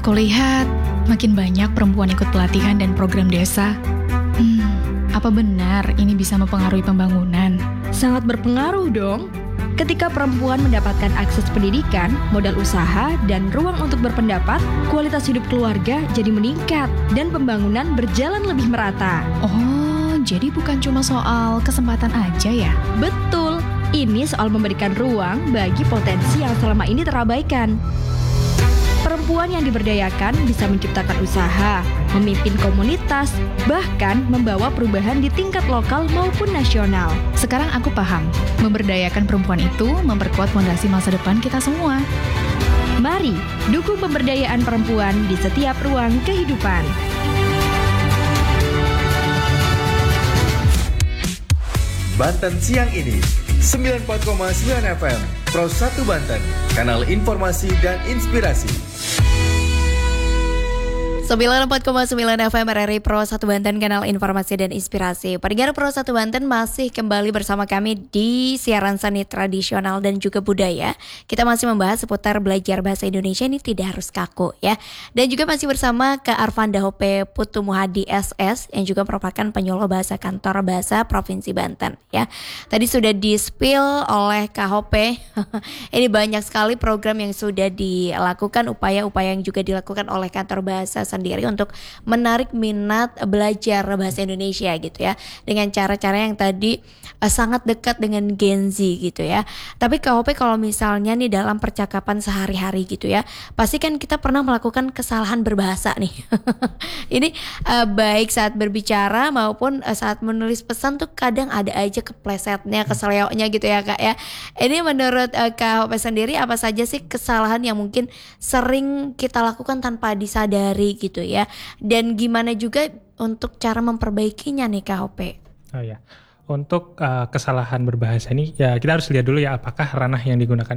Aku lihat makin banyak perempuan ikut pelatihan dan program desa. Apa benar ini bisa mempengaruhi pembangunan? Sangat berpengaruh dong. Ketika perempuan mendapatkan akses pendidikan, modal usaha, dan ruang untuk berpendapat, kualitas hidup keluarga jadi meningkat dan pembangunan berjalan lebih merata. Oh, jadi bukan cuma soal kesempatan aja ya? Betul, ini soal memberikan ruang bagi potensi yang selama ini terabaikan. Perempuan yang diberdayakan bisa menciptakan usaha, memimpin komunitas, bahkan membawa perubahan di tingkat lokal maupun nasional. Sekarang aku paham, memberdayakan perempuan itu memperkuat fondasi masa depan kita semua. Mari dukung pemberdayaan perempuan di setiap ruang kehidupan. Banten Siang ini 94,9 FM Pro 1 Banten, kanal informasi dan inspirasi. 94,9 FM RRI Pro 1 Banten, kanal informasi dan inspirasi. Pendengar Pro 1 Banten masih kembali bersama kami di siaran seni tradisional dan juga budaya. Kita masih membahas seputar belajar bahasa Indonesia ini tidak harus kaku ya. Dan juga masih bersama Kak Arfanda Hope Putu Muhadi SS yang juga merupakan penyuluh bahasa kantor bahasa Provinsi Banten ya. Tadi sudah di-spill oleh Kak Hope. Ini banyak sekali program yang sudah dilakukan, upaya-upaya yang juga dilakukan oleh kantor bahasa sendiri untuk menarik minat belajar bahasa Indonesia gitu ya, dengan cara-cara yang tadi sangat dekat dengan Gen Z gitu ya. Tapi KOP kalau misalnya nih dalam percakapan sehari-hari gitu ya, pasti kan kita pernah melakukan kesalahan berbahasa nih. Ini baik saat berbicara maupun saat menulis pesan tuh kadang ada aja keplesetnya, keseleoknya gitu ya Kak ya. Ini menurut KOP sendiri apa saja sih kesalahan yang mungkin sering kita lakukan tanpa disadari gitu ya, dan gimana juga untuk cara memperbaikinya nih KOP? Oh ya, untuk kesalahan berbahasa ini ya kita harus lihat dulu ya, apakah ranah yang digunakan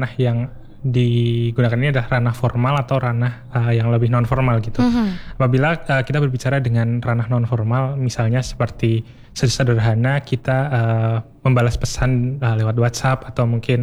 ini adalah ranah formal atau ranah yang lebih non formal gitu. Apabila kita berbicara dengan ranah non formal, misalnya seperti sederhana kita membalas pesan lewat WhatsApp atau mungkin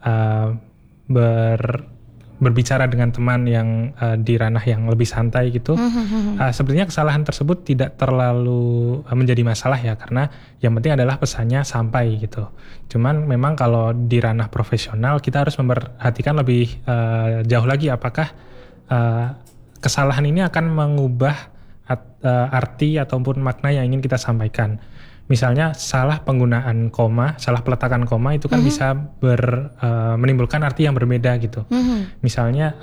berbicara dengan teman yang di ranah yang lebih santai gitu, sebenarnya kesalahan tersebut tidak terlalu menjadi masalah ya, karena yang penting adalah pesannya sampai gitu. Cuman memang kalau di ranah profesional kita harus memperhatikan lebih jauh lagi, apakah kesalahan ini akan mengubah arti ataupun makna yang ingin kita sampaikan. Misalnya salah penggunaan koma, salah peletakan koma itu kan bisa menimbulkan arti yang berbeda gitu. Misalnya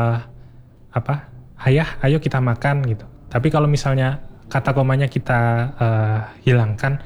ayah, ayo kita makan gitu. Tapi kalau misalnya kata komanya kita hilangkan,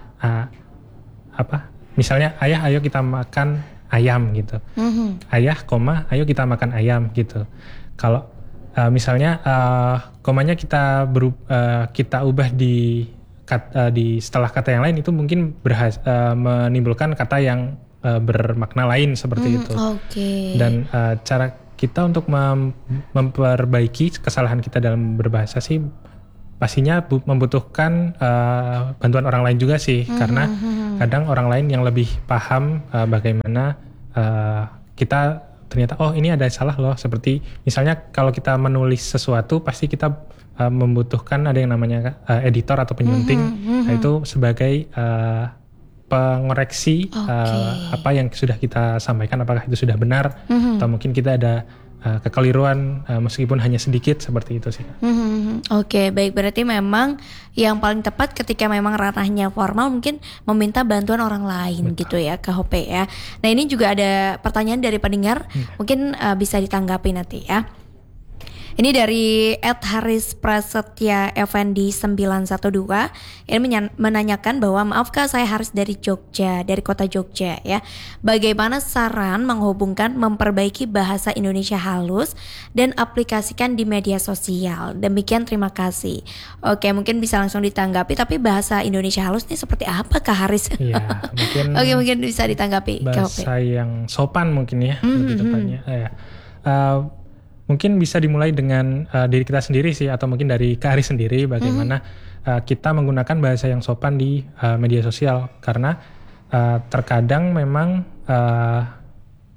misalnya ayah, ayo kita makan ayam gitu. Ayah, koma, ayo kita makan ayam gitu. Kalau misalnya komanya kita ubah di setelah kata yang lain, itu mungkin menimbulkan kata yang bermakna lain seperti itu. Dan cara kita untuk memperbaiki kesalahan kita dalam berbahasa sih pastinya membutuhkan bantuan orang lain juga sih, karena kadang orang lain yang lebih paham bagaimana kita ternyata ini ada salah loh. Seperti misalnya kalau kita menulis sesuatu pasti kita membutuhkan ada yang namanya editor atau penyunting. Nah, itu sebagai pengoreksi apa yang sudah kita sampaikan, apakah itu sudah benar atau mungkin kita ada kekeliruan meskipun hanya sedikit, seperti itu sih. Oke, baik, berarti memang yang paling tepat ketika memang ranahnya formal mungkin meminta bantuan orang lain. Betul. Gitu ya KHP ya. Nah, ini juga ada pertanyaan dari pendengar, mungkin bisa ditanggapi nanti ya. Ini dari @harisprasetya Effendi 912. Ini menanyakan bahwa maaf Kak, saya Haris dari Jogja, dari kota Jogja ya. Bagaimana saran menghubungkan memperbaiki bahasa Indonesia halus dan aplikasikan di media sosial? Demikian, terima kasih. Oke, mungkin bisa langsung ditanggapi, tapi bahasa Indonesia halus ini seperti apa Kak Haris? Iya, mungkin mungkin bisa ditanggapi. Bahasa yang sopan mungkin ya, lebih tepatnya. Mungkin bisa dimulai dengan diri kita sendiri sih, atau mungkin dari Kak Aris sendiri, bagaimana kita menggunakan bahasa yang sopan di media sosial. Karena terkadang memang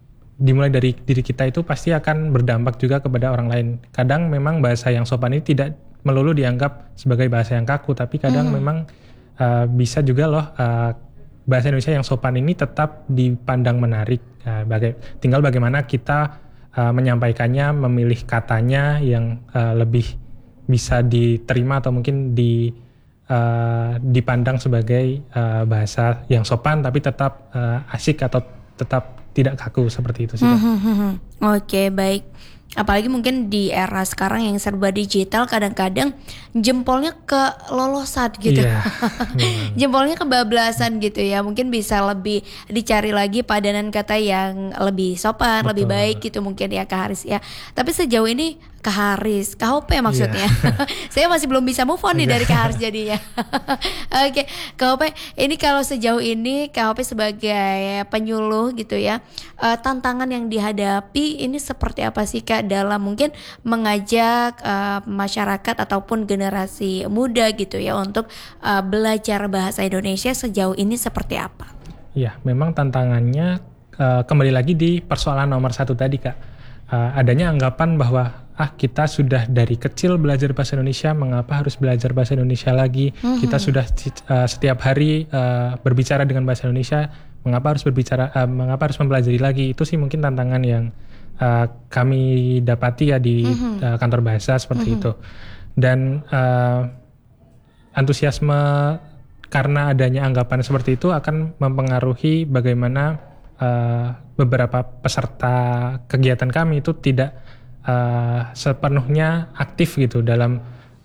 dimulai dari diri kita itu pasti akan berdampak juga kepada orang lain. Kadang memang bahasa yang sopan ini tidak melulu dianggap sebagai bahasa yang kaku, tapi kadang memang bisa juga loh bahasa Indonesia yang sopan ini tetap dipandang menarik. Tinggal bagaimana kita menyampaikannya, memilih katanya yang lebih bisa diterima atau mungkin dipandang sebagai bahasa yang sopan tapi tetap asik atau tetap tidak kaku, seperti itu sih. Oke, baik. Apalagi mungkin di era sekarang yang serba digital, kadang-kadang jempolnya kelolosan gitu. Iya, Jempolnya kebablasan gitu ya. Mungkin bisa lebih dicari lagi padanan kata yang lebih sopan, lebih baik gitu mungkin ya Kak Haris ya. Tapi sejauh ini Kak Haris, Kak Hope maksudnya. Saya masih belum bisa move on nih dari Kak Haris jadinya. Oke, Kak Hope, ini kalau sejauh ini Kak Hope sebagai penyuluh gitu ya, tantangan yang dihadapi ini seperti apa sih Kak dalam mungkin mengajak masyarakat ataupun generasi muda gitu ya untuk belajar bahasa Indonesia sejauh ini seperti apa? Ya, memang tantangannya kembali lagi di persoalan nomor 1 tadi Kak. Adanya anggapan bahwa kita sudah dari kecil belajar bahasa Indonesia, mengapa harus belajar bahasa Indonesia lagi? Kita sudah setiap hari berbicara dengan bahasa Indonesia, mengapa harus mempelajari lagi? Itu sih mungkin tantangan yang kami dapati ya di kantor bahasa seperti itu. Dan antusiasme karena adanya anggapan seperti itu akan mempengaruhi bagaimana beberapa peserta kegiatan kami itu tidak sepenuhnya aktif gitu dalam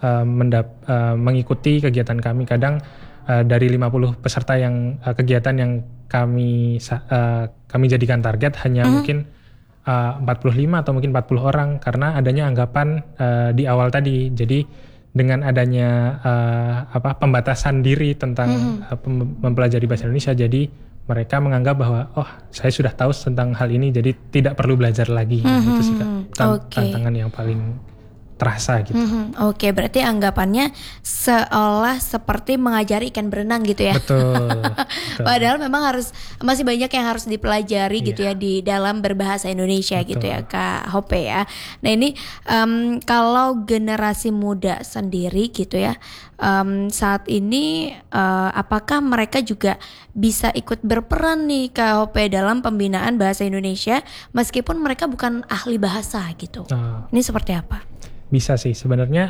mengikuti kegiatan kami. Kadang dari 50 peserta yang kegiatan yang kami jadikan target hanya mungkin 45 atau mungkin 40 orang karena adanya anggapan di awal tadi. Jadi dengan adanya pembatasan diri tentang mempelajari bahasa Indonesia, jadi mereka menganggap bahwa saya sudah tahu tentang hal ini, jadi tidak perlu belajar lagi. Itu sih Kak, tantangan yang paling terasa gitu. Oke, berarti anggapannya seolah seperti mengajari ikan berenang gitu ya. Betul. Padahal memang masih banyak yang harus dipelajari gitu ya di dalam berbahasa Indonesia. Betul. Gitu ya Kak Hope ya. Nah ini kalau generasi muda sendiri gitu ya, saat ini apakah mereka juga bisa ikut berperan nih Kak Hope dalam pembinaan bahasa Indonesia meskipun mereka bukan ahli bahasa gitu? Ini seperti apa? Bisa sih sebenarnya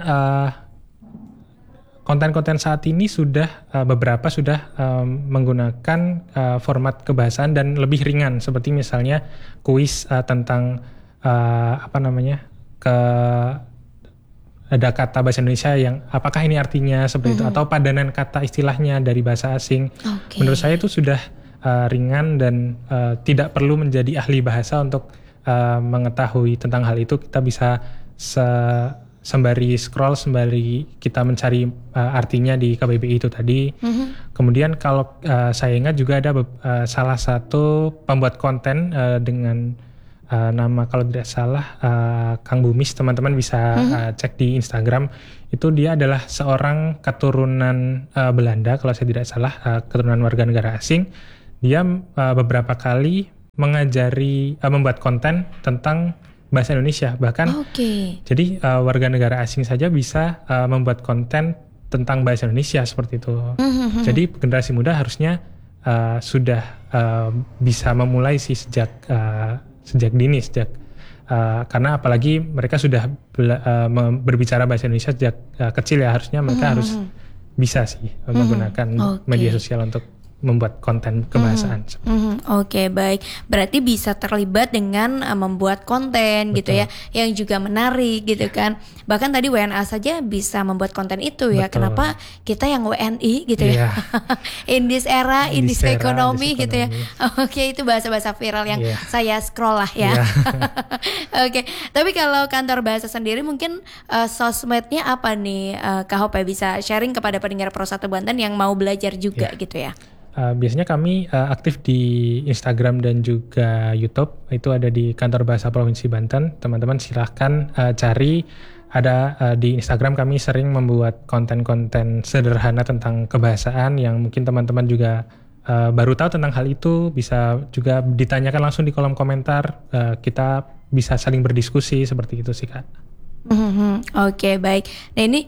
konten-konten saat ini sudah beberapa sudah menggunakan format kebahasaan dan lebih ringan, seperti misalnya kuis tentang ada kata bahasa Indonesia yang apakah ini artinya seperti itu, atau padanan kata istilahnya dari bahasa asing. Menurut saya itu sudah ringan dan tidak perlu menjadi ahli bahasa untuk mengetahui tentang hal itu. Kita bisa sembari scroll, sembari kita mencari artinya di KBBI itu tadi. Kemudian kalau saya ingat juga ada salah satu pembuat konten dengan nama kalau tidak salah Kang Bumis, teman-teman bisa cek di Instagram. Itu dia adalah seorang keturunan Belanda kalau saya tidak salah, keturunan warga negara asing. Dia beberapa kali membuat konten tentang bahasa Indonesia, bahkan jadi warga negara asing saja bisa membuat konten tentang bahasa Indonesia seperti itu. Jadi generasi muda harusnya sudah bisa memulai sih sejak dini, karena apalagi mereka sudah berbicara bahasa Indonesia sejak kecil ya, harusnya mereka harus bisa sih menggunakan media sosial untuk membuat konten kebahasaan. Oke, baik. Berarti bisa terlibat dengan membuat konten. Betul. Gitu ya, yang juga menarik gitu kan. Bahkan tadi WNA saja bisa membuat konten itu. Betul. Ya. Kenapa kita yang WNI gitu ya? In this era, in this economy gitu ya. Oke, itu bahasa-bahasa viral yang saya scroll lah ya. Oke, tapi kalau kantor bahasa sendiri mungkin sosmednya apa nih Kak Hope, bisa sharing kepada pendengar Pro 1 Banten yang mau belajar juga gitu ya? Biasanya kami aktif di Instagram dan juga YouTube. Itu ada di Kantor Bahasa Provinsi Banten. Teman-teman silahkan cari. Ada di Instagram kami sering membuat konten-konten sederhana tentang kebahasaan yang mungkin teman-teman juga baru tahu tentang hal itu, bisa juga ditanyakan langsung di kolom komentar. Kita bisa saling berdiskusi seperti itu sih Kak. Oke, baik. Nah ini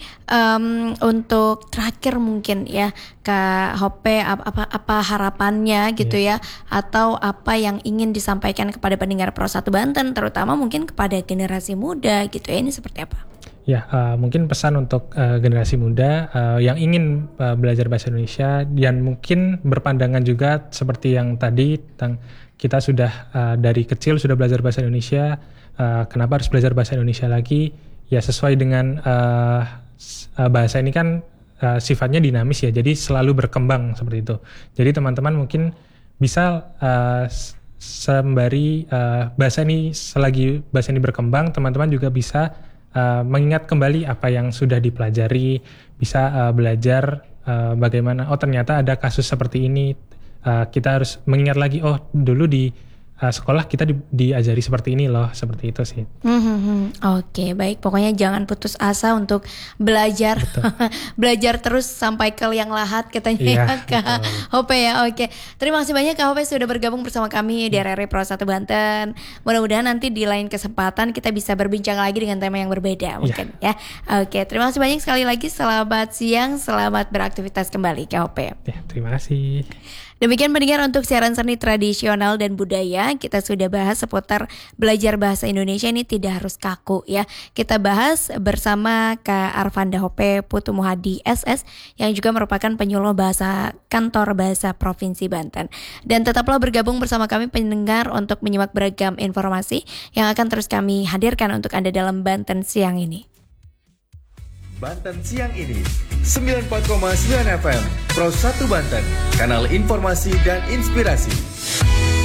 untuk terakhir mungkin ya Kak Hope, apa harapannya gitu ya, atau apa yang ingin disampaikan kepada pendengar Pro 1 Banten, terutama mungkin kepada generasi muda gitu ya, ini seperti apa? Ya, mungkin pesan untuk generasi muda yang ingin belajar bahasa Indonesia dan mungkin berpandangan juga seperti yang tadi tentang kita sudah dari kecil sudah belajar bahasa Indonesia, kenapa harus belajar bahasa Indonesia lagi? Ya sesuai dengan bahasa ini kan sifatnya dinamis ya, jadi selalu berkembang seperti itu. Jadi teman-teman mungkin bisa sembari bahasa ini, selagi bahasa ini berkembang, teman-teman juga bisa mengingat kembali apa yang sudah dipelajari, bisa belajar bagaimana, oh ternyata ada kasus seperti ini, kita harus mengingat lagi, oh dulu di sekolah kita diajari seperti ini loh, seperti itu sih. Oke, baik. Pokoknya jangan putus asa untuk belajar, belajar terus sampai ke liang lahat katanya Kak Hope ya. Oke, terima kasih banyak Kak Hope sudah bergabung bersama kami di RRI Pro 1 Banten. Mudah-mudahan nanti di lain kesempatan kita bisa berbincang lagi dengan tema yang berbeda mungkin ya. Oke, terima kasih banyak sekali lagi. Selamat siang, selamat beraktivitas kembali Kak Hope. Ya, terima kasih. Demikian pendengar untuk siaran seni tradisional dan budaya, kita sudah bahas seputar belajar bahasa Indonesia ini tidak harus kaku ya. Kita bahas bersama Kak Arvanda Hope Putu Muhadi SS yang juga merupakan penyuluh bahasa Kantor Bahasa Provinsi Banten. Dan tetaplah bergabung bersama kami pendengar untuk menyimak beragam informasi yang akan terus kami hadirkan untuk Anda dalam Banten siang ini. Banten siang ini 94,9 FM Pro 1 Banten, kanal informasi dan inspirasi.